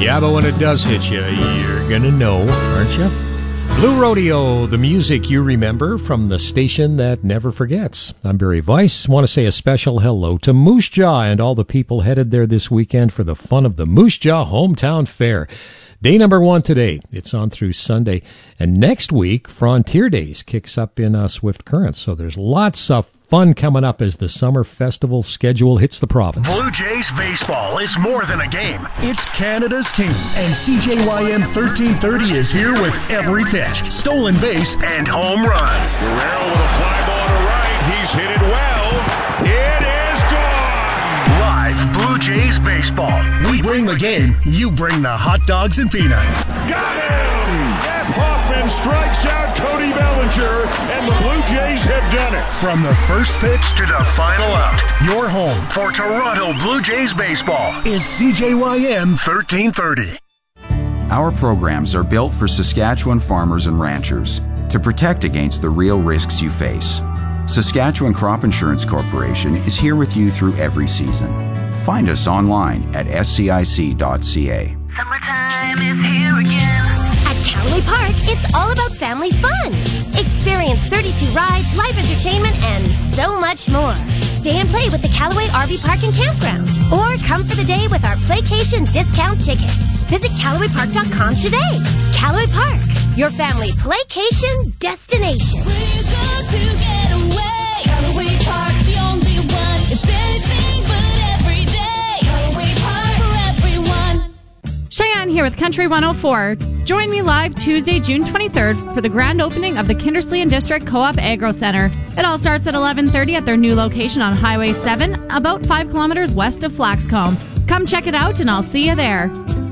Yeah, but when it does hit you, you're gonna know, aren't you? Blue Rodeo, the music you remember from the station that never forgets. I'm Barry Weiss. Want to say a special hello to Moose Jaw and all the people headed there this weekend for the fun of the Moose Jaw Hometown Fair. Day number 1 today. It's on through Sunday. And next week, Frontier Days kicks up in Swift Current. So there's lots of fun coming up as the summer festival schedule hits the province. Blue Jays baseball is more than a game. It's Canada's team. And CJYM 1330 is here with every pitch, stolen base, and home run. Guerrero with a fly ball to right. He's hit it well. It is gone. Live Blue Jays baseball. We bring the game. You bring the hot dogs and peanuts. Got him! Jeff Hoffman strikes out Cody Bellinger, and the Blue Jays have done it. From the first pitch to the final out, your home for Toronto Blue Jays baseball is CJYM 1330. Our programs are built for Saskatchewan farmers and ranchers to protect against the real risks you face. Saskatchewan Crop Insurance Corporation is here with you through every season. Find us online at scic.ca. Summertime is here again. At Callaway Park, it's all about family fun. Experience 32 rides, live entertainment, and so much more. Stay and play with the Callaway RV Park and Campground. Or come for the day with our Playcation discount tickets. Visit CallawayPark.com today. Callaway Park, your family Playcation destination. We're going to get away. Callaway Park, the only one. It's anything but every day. Callaway Park for everyone. Cheyenne here with Country 104. Join me live Tuesday, June 23rd for the grand opening of the Kindersley and District Co-op Agro Center. It all starts at 11:30 at their new location on Highway 7, about 5 kilometers west of Flaxcomb. Come check it out and I'll see you there.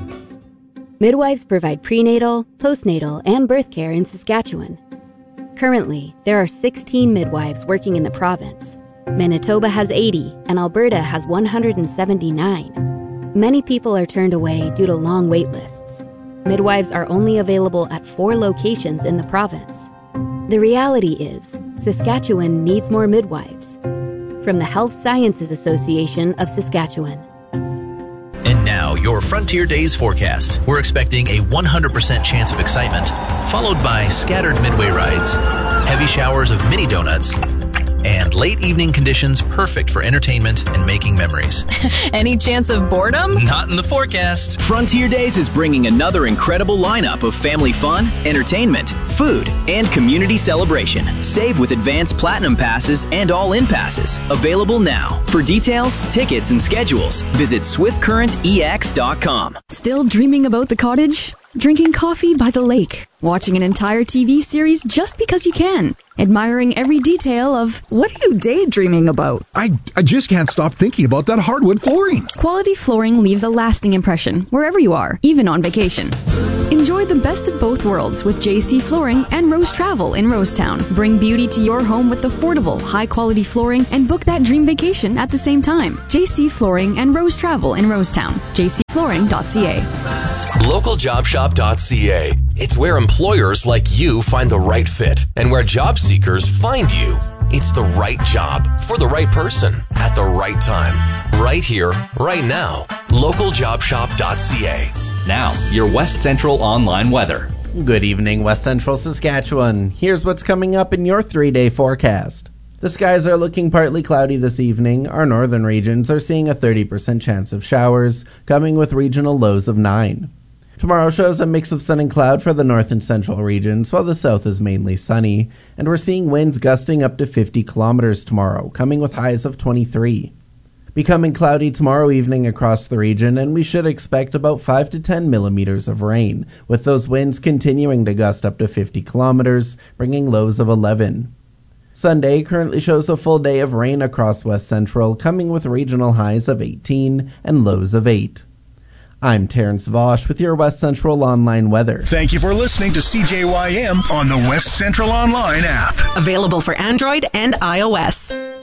Midwives provide prenatal, postnatal, and birth care in Saskatchewan. Currently, there are 16 midwives working in the province. Manitoba has 80, and Alberta has 179. Many people are turned away due to long wait lists. Midwives are only available at 4 locations in the province. The reality is, Saskatchewan needs more midwives. From the Health Sciences Association of Saskatchewan. And now, your Frontier Days forecast. We're expecting a 100% chance of excitement, followed by scattered midway rides, heavy showers of mini donuts, and late evening conditions perfect for entertainment and making memories. Any chance of boredom? Not in the forecast. Frontier Days is bringing another incredible lineup of family fun, entertainment, food, and community celebration. Save with advanced platinum passes and all-in passes. Available now. For details, tickets, and schedules, visit swiftcurrentex.com. Still dreaming about the cottage? Drinking coffee by the lake? Watching an entire TV series just because you can? Admiring every detail of... What are you daydreaming about? I just can't stop thinking about that hardwood flooring. Quality flooring leaves a lasting impression wherever you are, even on vacation. Enjoy the best of both worlds with JC Flooring and Rose Travel in Rosetown. Bring beauty to your home with affordable, high-quality flooring and book that dream vacation at the same time. JC Flooring and Rose Travel in Rosetown. jcflooring.ca. LocalJobShop.ca. It's where employers like you find the right fit and where job seekers find you. It's the right job for the right person at the right time. Right here, right now. LocalJobShop.ca. Now, your West Central online weather. Good evening, West Central Saskatchewan. Here's what's coming up in your 3-day forecast. The skies are looking partly cloudy this evening. Our northern regions are seeing a 30% chance of showers, coming with regional lows of 9. Tomorrow shows a mix of sun and cloud for the north and central regions, while the south is mainly sunny, and we're seeing winds gusting up to 50 kilometers tomorrow, coming with highs of 23. Becoming cloudy tomorrow evening across the region, and we should expect about 5 to 10 millimeters of rain, with those winds continuing to gust up to 50 kilometers, bringing lows of 11. Sunday currently shows a full day of rain across West Central, coming with regional highs of 18 and lows of 8. I'm Terrence Vosch with your West Central Online weather. Thank you for listening to CJYM on the West Central Online app. Available for Android and iOS.